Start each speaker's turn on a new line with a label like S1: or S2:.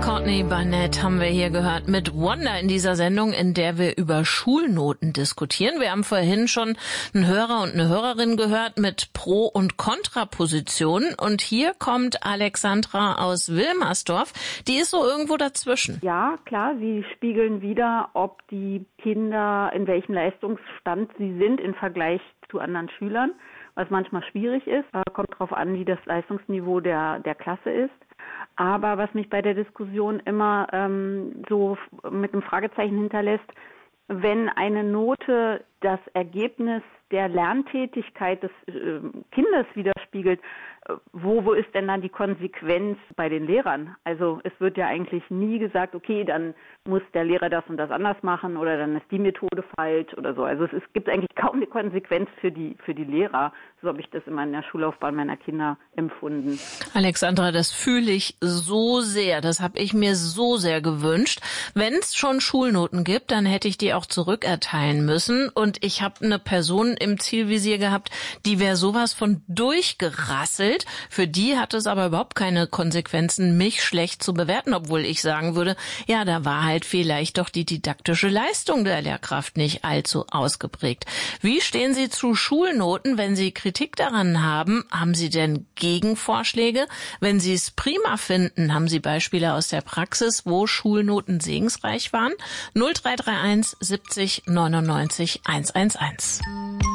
S1: Courtney Barnett haben wir hier gehört mit Wonder in dieser Sendung, in der wir über Schulnoten diskutieren. Wir haben vorhin schon einen Hörer und eine Hörerin gehört mit Pro- und Kontrapositionen. Und hier kommt Alexandra aus Wilmersdorf. Die ist so irgendwo dazwischen.
S2: Ja, klar, sie spiegeln wider, ob die Kinder, in welchem Leistungsstand sie sind im Vergleich zu anderen Schülern, was manchmal schwierig ist. Kommt darauf an, wie das Leistungsniveau der Klasse ist. Aber was mich bei der Diskussion immer so mit einem Fragezeichen hinterlässt, wenn eine Note das Ergebnis der Lerntätigkeit des Kindes widerspiegelt, wo ist denn dann die Konsequenz bei den Lehrern? Also es wird ja eigentlich nie gesagt, okay, dann muss der Lehrer das und das anders machen oder dann ist die Methode falsch oder so. Also es gibt eigentlich kaum eine Konsequenz für die Lehrer. So habe ich das immer in der Schullaufbahn meiner Kinder empfunden.
S1: Alexandra, das fühle ich so sehr. Das habe ich mir so sehr gewünscht. Wenn es schon Schulnoten gibt, dann hätte ich die auch zurückerteilen müssen. Und ich habe eine Person im Zielvisier gehabt, die wäre sowas von durchgerasselt. Für die hat es aber überhaupt keine Konsequenzen, mich schlecht zu bewerten, obwohl ich sagen würde, ja, da war halt vielleicht doch die didaktische Leistung der Lehrkraft nicht allzu ausgeprägt. Wie stehen Sie zu Schulnoten, wenn Sie Kritik daran haben? Haben Sie denn Gegenvorschläge? Wenn Sie es prima finden, haben Sie Beispiele aus der Praxis, wo Schulnoten segensreich waren? 0331 70 99 111.